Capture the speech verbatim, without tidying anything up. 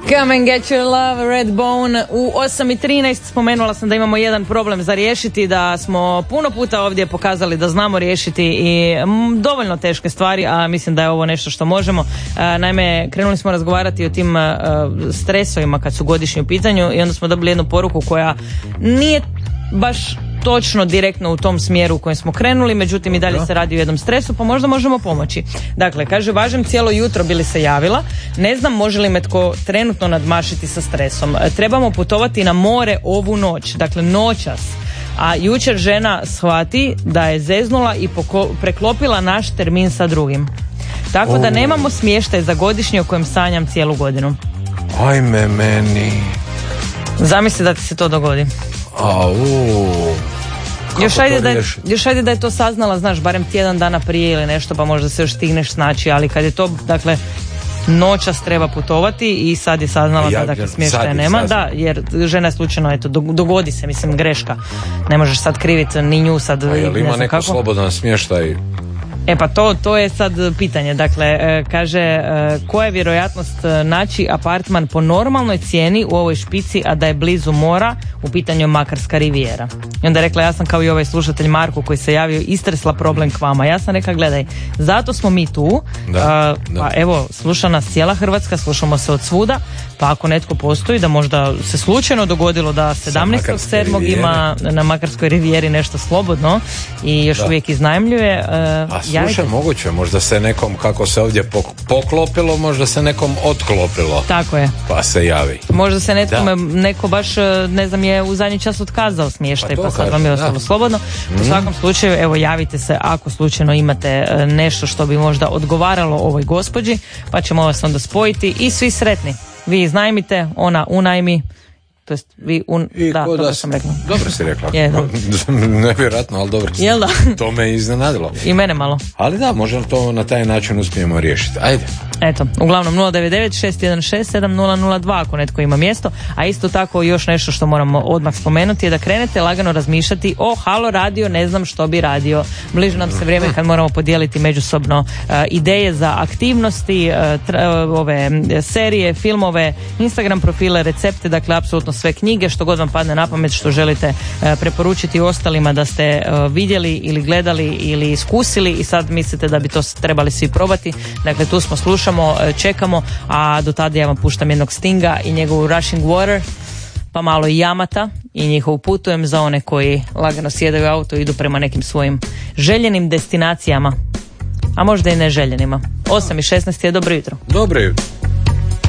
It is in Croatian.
Come and get your love, Redbone. U osam i trinaest spomenula sam da imamo jedan problem za riješiti, da smo puno puta ovdje pokazali da znamo riješiti i m, dovoljno teške stvari, a mislim da je ovo nešto što možemo. A, naime, krenuli smo razgovarati o tim a, stresovima kad su godišnji u pitanju i onda smo dobili jednu poruku koja nije baš točno direktno u tom smjeru u kojem smo krenuli, međutim i dalje se radi o jednom stresu, pa možda možemo pomoći. Dakle, kaže, važem cijelo jutro bili se javila, ne znam može li me tko trenutno nadmašiti sa stresom. Trebamo putovati na more ovu noć, dakle noćas. A jučer žena shvati da je zeznula i poko- preklopila naš termin sa drugim. Tako oh. da nemamo smještaj za godišnji o kojem sanjam cijelu godinu. Ajme meni. Zamisli da ti se to dogodi. Au. Još ajde, da je, još ajde da je to saznala, znaš, barem tjedan dana prije ili nešto, pa možda se još stigneš snaći, ali kad je to, dakle, noćas treba putovati i sad je saznala ja, da dakle, smještaja nema, saznala. Da, jer žena je slučajno, eto, dogodi se, mislim, greška. Ne možeš sad kriviti ni nju sad. A je li ima neko kako? slobodan smještaj? E pa to, to je sad pitanje, dakle, e, kaže, e, koja je vjerojatnost naći apartman po normalnoj cijeni u ovoj špici, a da je blizu mora, u pitanju Makarska rivijera. I onda je rekla, ja sam kao i ovaj slušatelj Marko koji se javio, istresla problem k vama. Ja sam rekla, gledaj, zato smo mi tu, da, a, da. pa evo, sluša nas cijela Hrvatska, slušamo se od svuda, pa ako netko postoji, da možda se slučajno dogodilo da sedamnaestog sedmog ima na Makarskoj rivijeri nešto slobodno i još da. uvijek iznajmljuje. E, a slušaj, moguće, možda se nekom, kako se ovdje poklopilo, možda se nekom otklopilo. Tako je. Pa se javi. Možda se nekome, neko baš, ne znam, je u zadnji čas otkazao smještaj, pa, pa sad kažem, vam je ostalo da. slobodno. U mm. svakom slučaju, evo, javite se ako slučajno imate nešto što bi možda odgovaralo ovoj gospođi, pa ćemo vas onda spojiti i svi sretni. Vi iznajmite, ona unajmi. To jest vi un... I da, dobro da, sam rekla. Dobro si rekla. Je, nevjerojatno, ali dobro si. Jel da? To me iznenadilo. I mene malo. Ali da, možda to na taj način uspijemo riješiti. Ajde. Eto, uglavnom nula devet devet šest jedan šest sedam nula nula dva ako netko ima mjesto, a isto tako još nešto što moramo odmah spomenuti je da krenete lagano razmišljati o Halo radio, ne znam što bi radio. Bliže nam se vrijeme kad moramo podijeliti međusobno uh, ideje za aktivnosti, uh, tra, uh, ove serije, filmove, Instagram profile, recepte, dakle apsolutno sve knjige, što god vam padne na pamet, što želite uh, preporučiti ostalima da ste uh, vidjeli ili gledali ili iskusili i sad mislite da bi to trebali svi probati. Dakle, tu smo, slušamo, čekamo, a do tada ja vam puštam jednog Stinga i njegovu Rushing Water, pa malo i Yamata i njih uputujem za one koji lagano sjedaju u auto i idu prema nekim svojim željenim destinacijama, a možda i neželjenima. osam i šesnaest je dobro jutro. Dobro jutro.